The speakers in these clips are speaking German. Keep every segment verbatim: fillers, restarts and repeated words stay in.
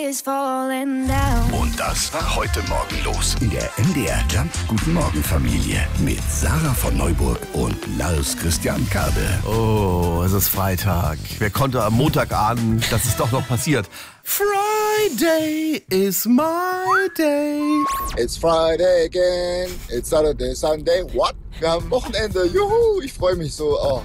Und das war heute Morgen los in der M D R Jump Guten Morgen Familie mit Sarah von Neuburg und Lars Christian Karde. Oh, es ist Freitag. Wer konnte am Montag ahnen, dass es doch noch passiert? Friday is my day. It's Friday again. It's Saturday, Sunday. What? Wir haben Wochenende. Juhu, ich freue mich so. Oh.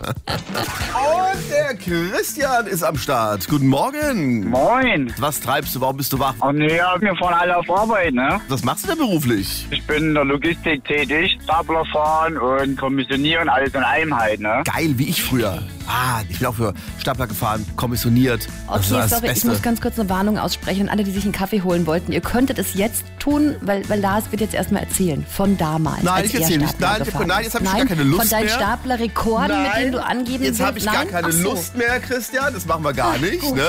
Und der Christian ist am Start. Guten Morgen. Moin. Was treibst du? Warum bist du wach? Oh nee, wir fahren alle auf Arbeit, ne? Was machst du denn beruflich? Ich bin in der Logistik tätig, Stapler fahren und kommissionieren, alles in einem halt, ne? Geil, wie ich früher. Ah, ich bin auch für Stapler gefahren, kommissioniert. Das Okay, war das sorry, Beste. ich muss ganz kurz eine Warnung aussprechen an alle, die sich einen Kaffee holen wollten. Ihr könntet es jetzt tun, weil, weil Lars wird jetzt erstmal erzählen. Von damals. Nein, als ich er erzähle nicht. Stapler Nein, ich hab- gefahren nein, ist. jetzt hab ich Nein, gar keine Lust von deinen mehr. Staplerrekorden, mit denen du angeben jetzt habe ich willst. gar Nein? keine Ach so. Lust mehr, Christian. Das machen wir gar nicht. Ne?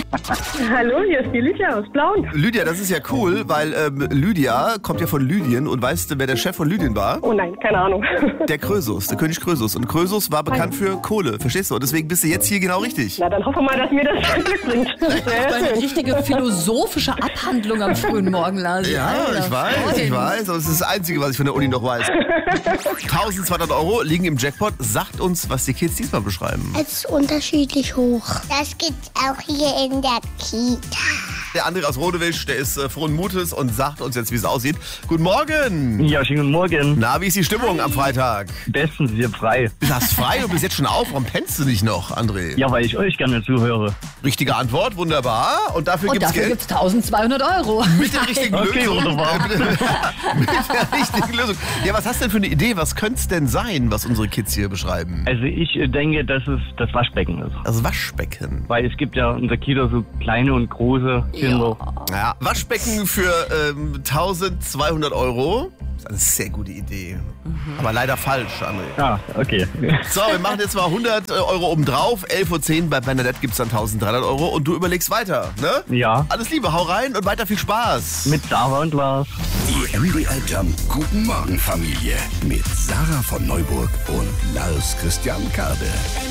Hallo, hier ist die Lydia aus Blauen. Lydia, das ist ja cool, weil ähm, Lydia kommt ja von Lydien. Und weißt du, wer der Chef von Lydien war? Oh nein, keine Ahnung. Der Krösus, der König Krösus. Und Krösus war bekannt für Kohle, verstehst du? Und deswegen bist du jetzt hier genau richtig. Na, dann hoffen wir mal, dass mir das Glück bringt. Sehr Eine schön. richtige philosophische Abhandlung am frühen Morgen, Lars. Ja, Alter, ich weiß, Freund. ich weiß. Aber es ist das Einzige, was ich von der Uni noch weiß. eintausendzweihundert Euro liegen im Jackpot. Sagt uns, was die Kids diesmal beschreiben. Es ist unterschiedlich hoch. Das gibt's auch hier in der Kita. Der André aus Rodewisch, der ist äh, frohen Mutes und sagt uns jetzt, wie es aussieht. Guten Morgen. Ja, schönen guten Morgen. Na, wie ist die Stimmung am Freitag? Bestens, ihr frei. Du hast frei und bist jetzt schon auf. Warum pennst du nicht noch, André? Ja, weil ich euch gerne zuhöre. Richtige Antwort, wunderbar. Und dafür Und gibt's dafür Geld. gibt's tausendzweihundert Euro. Mit der richtigen Okay, Lösung. wunderbar. Äh, mit der richtigen Lösung. Ja, was hast du denn für eine Idee? Was könnte es denn sein, was unsere Kids hier beschreiben? Also ich äh, denke, dass es das Waschbecken ist. Das Waschbecken. Weil es gibt ja in der Kita so kleine und große Kinder. Ja, Waschbecken für ähm, eintausendzweihundert Euro. Das ist eine sehr gute Idee. Aber leider falsch, André. Ah, okay. So, wir machen jetzt mal hundert Euro obendrauf. elf Uhr zehn bei Bernadette gibt es dann eintausenddreihundert Euro. Und du überlegst weiter, ne? Ja, Alles Liebe, hau rein und weiter viel Spaß. mit Sarah und Lars. Die M D R Jump Guten Morgen Familie mit Sarah von Neuburg und Lars Christian Karde.